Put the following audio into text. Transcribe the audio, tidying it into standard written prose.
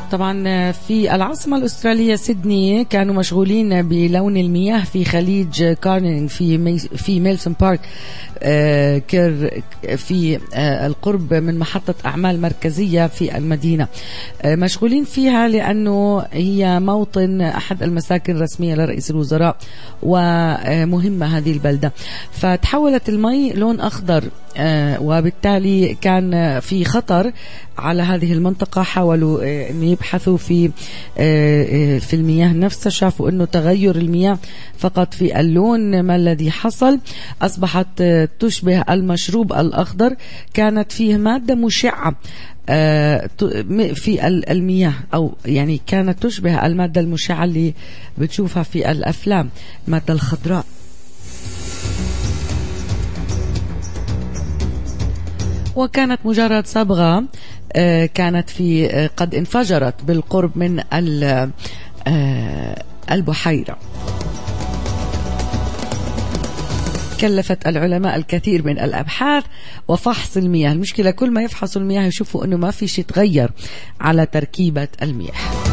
طبعا في العاصمة الأسترالية سيدني كانوا مشغولين بلون المياه في خليج كارنينج في ميلسون بارك في القرب من محطة أعمال مركزية في المدينة. مشغولين فيها لأنه هي موطن أحد المساكن الرسمية لرئيس الوزراء ومهمة هذه البلدة، فتحولت المي لون أخضر وبالتالي كان في خطر على هذه المنطقة. حاولوا أن يبحثوا في المياه نفسها، شافوا أنه تغير المياه فقط في اللون. ما الذي حصل؟ أصبحت تشبه المشروب الأخضر، كانت فيه مادة مشعة في المياه، أو يعني كانت تشبه المادة المشعة اللي بتشوفها في الأفلام، المادة الخضراء. وكانت مجرد صبغة كانت في قد انفجرت بالقرب من البحيرة. كلفت العلماء الكثير من الأبحاث وفحص المياه. المشكلة كل ما يفحصوا المياه يشوفوا أنه ما في شيء تغير على تركيبة المياه.